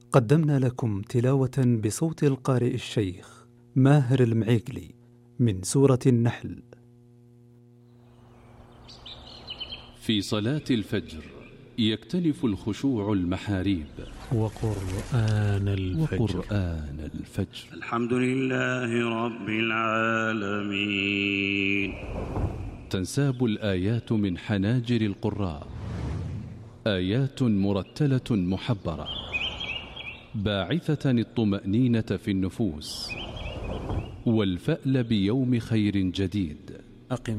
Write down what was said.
قدمنا لكم تلاوة بصوت القارئ الشيخ ماهر المعيقلي من سورة النحل. في صلاة الفجر يكتنف الخشوع المحاريب. وقرآن الفجر. الحمد لله رب العالمين. تنساب الآيات من حناجر القراء، آيات مرتلة محبرة باعثة الطمأنينة في النفوس والفأل بيوم خير جديد. أقم